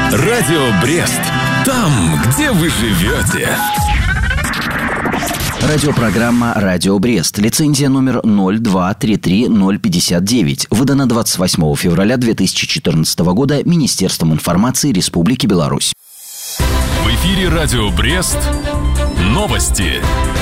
Радио Брест. Там, где вы живете. Радиопрограмма «Радио Брест». Лицензия номер 0233059. Выдана 28 февраля 2014 года Министерством информации Республики Беларусь. В эфире «Радио Брест». Новости.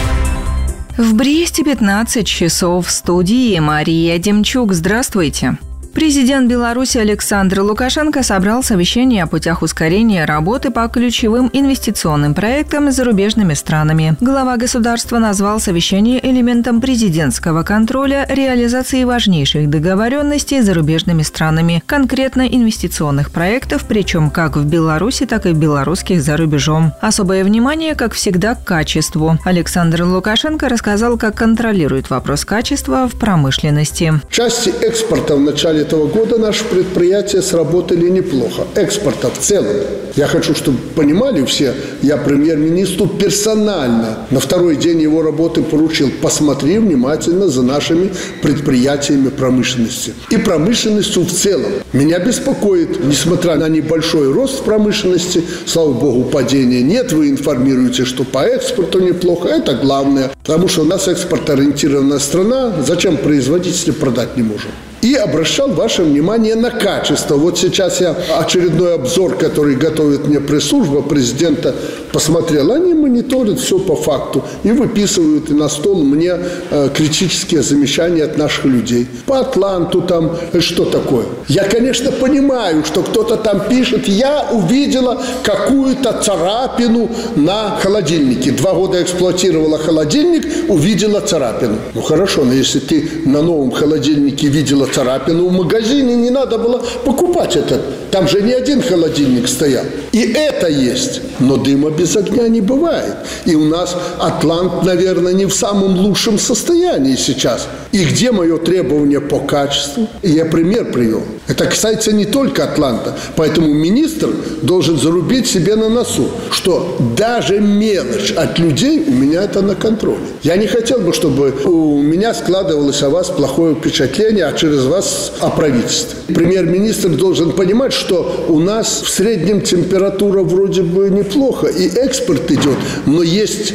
В Бресте 15 часов. В студии Мария Демчук. Здравствуйте. Президент Беларуси Александр Лукашенко собрал совещание о путях ускорения работы по ключевым инвестиционным проектам с зарубежными странами. Глава государства назвал совещание элементом президентского контроля реализации важнейших договоренностей с зарубежными странами, конкретно инвестиционных проектов, причем как в Беларуси, так и белорусских за рубежом. Особое внимание, как всегда, к качеству. Александр Лукашенко рассказал, как контролирует вопрос качества в промышленности. В части экспорта в начале этого года наши предприятия сработали неплохо. Экспорта в целом. Я хочу, чтобы понимали все, я премьер-министру персонально на второй день его работы поручил: посмотри внимательно за нашими предприятиями промышленности. И промышленностью в целом. Меня беспокоит, несмотря на небольшой рост в промышленности, слава богу, падения нет. Вы информируете, что по экспорту неплохо. Это главное. Потому что у нас экспортоориентированная страна. Зачем производить, если продать не можем? И обращал ваше внимание на качество. Вот сейчас я очередной обзор, который готовит мне пресс-служба президента, посмотрел. Они мониторят все по факту и выписывают на стол мне критические замечания от наших людей. По Атланту там, что такое? Я, конечно, понимаю, что кто-то там пишет: я увидела какую-то царапину на холодильнике. 2 года эксплуатировала холодильник, увидела царапину. Ну хорошо, но если ты на новом холодильнике видела царапину, в магазине не надо было покупать этот. Там же не один холодильник стоял. И это есть. Но дыма без огня не бывает. И у нас Атлант, наверное, не в самом лучшем состоянии сейчас. И где мое требование по качеству? Я пример привел. Это касается не только Атланта. Поэтому министр должен зарубить себе на носу, что даже мелочь от людей у меня это на контроле. Я не хотел бы, чтобы у меня складывалось о вас плохое впечатление, а через вас о правительстве. Премьер-министр должен понимать, что у нас в среднем температура вроде бы неплохо, и экспорт идет, но есть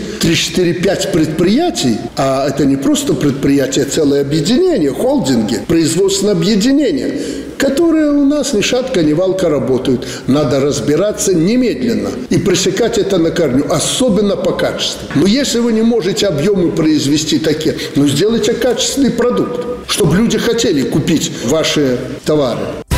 3-4-5 предприятий, а это не просто предприятия, целое объединение, холдинги, производственное объединение, которые у нас ни шатка, ни валка работают. Надо разбираться немедленно и пресекать это на корню, особенно по качеству. Но если вы не можете объемы произвести такие, сделайте качественный продукт, чтобы люди хотели купить ваши товары.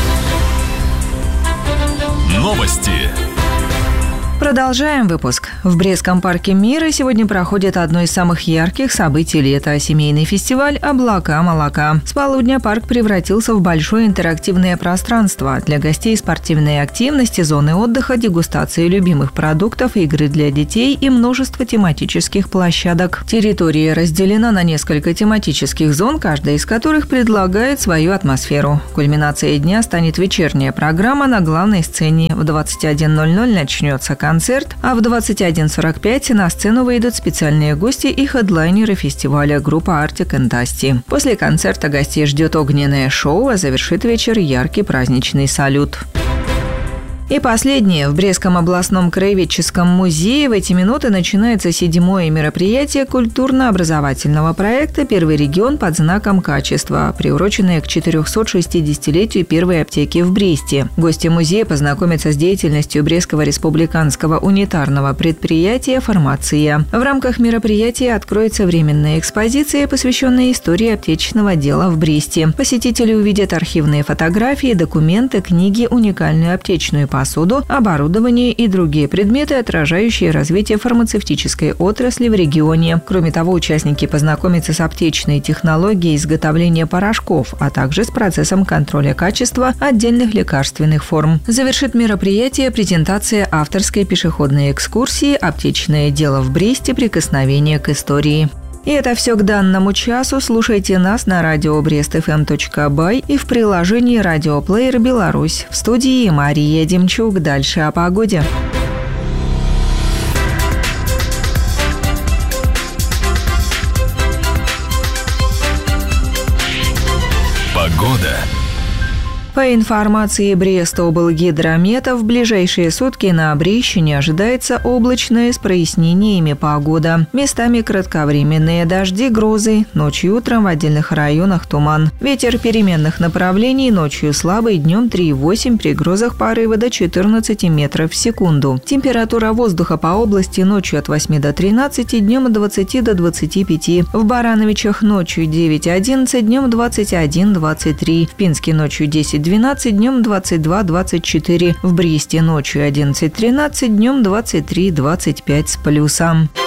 Новости. Продолжаем выпуск. В Брестском парке мира сегодня проходит одно из самых ярких событий лета – семейный фестиваль «Облака молока». С полудня парк превратился в большое интерактивное пространство для гостей: спортивные активности, зоны отдыха, дегустации любимых продуктов, игры для детей и множество тематических площадок. Территория разделена на несколько тематических зон, каждая из которых предлагает свою атмосферу. Кульминацией дня станет вечерняя программа на главной сцене. В 21:00 начнется концерт, а в 21:45 на сцену выйдут специальные гости и хедлайнеры фестиваля группа Arctic & Asti. После концерта гостей ждет огненное шоу, а завершит вечер яркий праздничный салют. И последнее. В Брестском областном краеведческом музее в эти минуты начинается 7-е мероприятие культурно-образовательного проекта «Первый регион под знаком качества», приуроченное к 460-летию первой аптеки в Бресте. Гости музея познакомятся с деятельностью Брестского республиканского унитарного предприятия «Фармация». В рамках мероприятия откроется временная экспозиция, посвященная истории аптечного дела в Бресте. Посетители увидят архивные фотографии, документы, книги, уникальную аптечную посуду, оборудование и другие предметы, отражающие развитие фармацевтической отрасли в регионе. Кроме того, участники познакомятся с аптечной технологией изготовления порошков, а также с процессом контроля качества отдельных лекарственных форм. Завершит мероприятие презентация авторской пешеходной экскурсии «Аптечное дело в Бресте. Прикосновение к истории». И это все к данному часу. Слушайте нас на радио brestfm.by и в приложении «Радиоплеер Беларусь». В студии Мария Демчук. Дальше о погоде. Погода. По информации Брестоблгидромета, в ближайшие сутки на Брещине ожидается облачная с прояснениями погода. Местами кратковременные дожди, грозы, ночью и утром в отдельных районах туман. Ветер переменных направлений, ночью слабый, днем 3,8, при грозах порывы до 14 метров в секунду. Температура воздуха по области ночью от 8 до 13, днем от 20 до 25. В Барановичах ночью 9-11, днем 21-23. В Пинске ночью 10-12, днем 22-24. В Бресте ночью 11-13, днем 23-25 с плюсом.